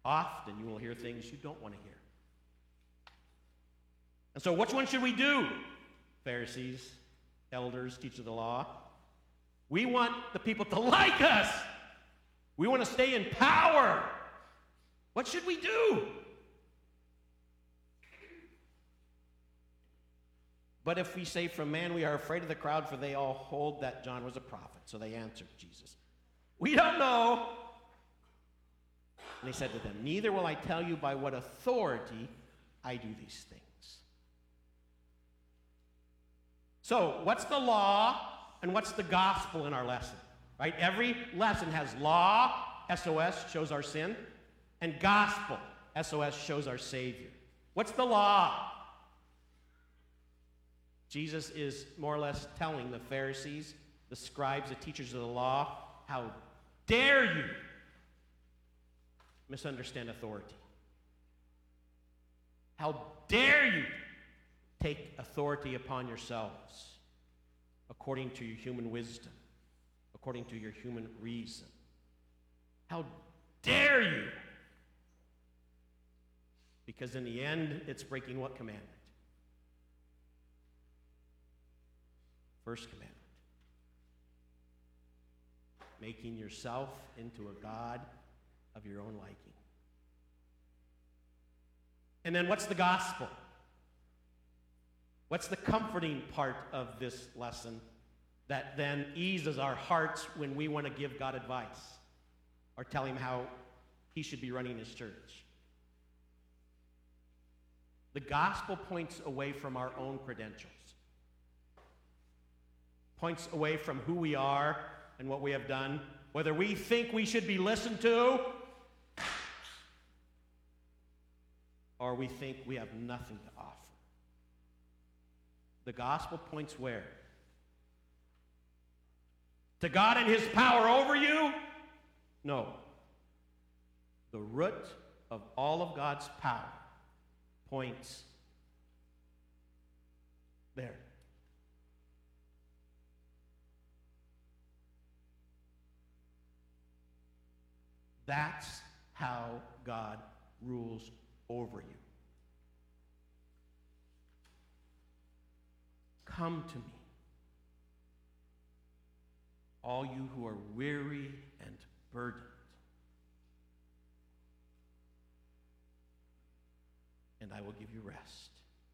often you will hear things you don't want to hear. And so which one should we do? Pharisees, elders, teachers of the law. We want the people to like us. We want to stay in power. What should we do? But if we say from man, we are afraid of the crowd, for they all hold that John was a prophet. So they answered Jesus, we don't know. And he said to them, neither will I tell you by what authority I do these things. So what's the law and what's the gospel in our lesson? Right? Every lesson has law, SOS, shows our sin, and gospel, SOS, shows our Savior. What's the law? Jesus is more or less telling the Pharisees, the scribes, the teachers of the law, how dare you misunderstand authority? How dare you take authority upon yourselves according to your human wisdom, according to your human reason? How dare you? Because in the end, it's breaking what commandment? First commandment. Making yourself into a god of your own liking. And then what's the gospel? What's the comforting part of this lesson that then eases our hearts when we want to give God advice or tell him how he should be running his church? The gospel points away from our own credentials, points away from who we are and what we have done, whether we think we should be listened to or we think we have nothing to offer. The gospel points where? To God and his power over you? No. The root of all of God's power points there. That's how God rules over you. Come to me, all you who are weary and burdened, and I will give you rest.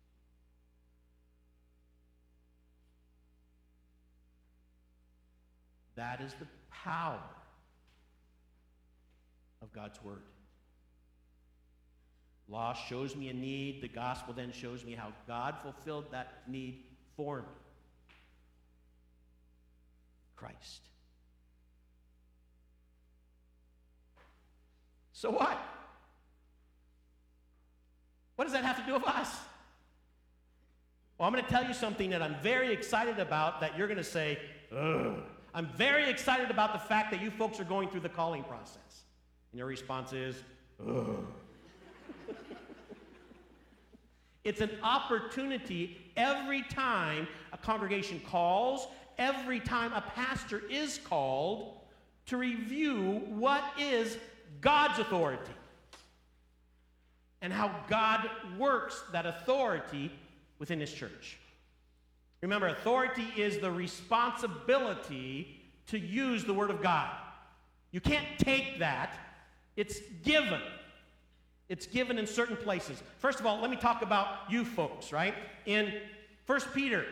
That is the power of God's word. Law shows me a need. The gospel then shows me how God fulfilled that need for me. Christ. So what? What does that have to do with us? Well, I'm going to tell you something that I'm very excited about that you're going to say, ugh. I'm very excited about the fact that you folks are going through the calling process. And your response is, ugh. It's an opportunity every time a congregation calls, every time a pastor is called, to review what is God's authority and how God works that authority within his church. Remember, authority is the responsibility to use the word of God. You can't take that. It's given. It's given in certain places. First of all, let me talk about you folks, right? In 1 Peter,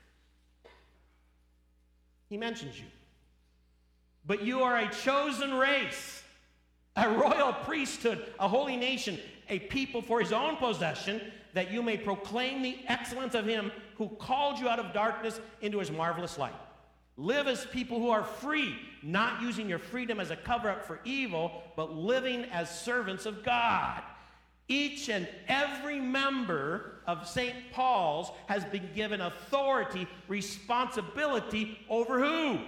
he mentions you. But you are a chosen race, a royal priesthood, a holy nation, a people for his own possession, that you may proclaim the excellence of him who called you out of darkness into his marvelous light. Live as people who are free, not using your freedom as a cover-up for evil, but living as servants of God. Each and every member of St. Paul's has been given authority, responsibility over who?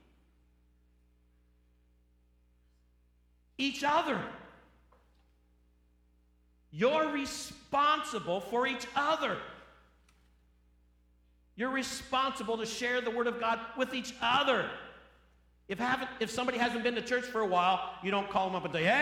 Each other. You're responsible for each other. You're responsible to share the word of God with each other. If somebody hasn't been to church for a while, you don't call them up and say, hey,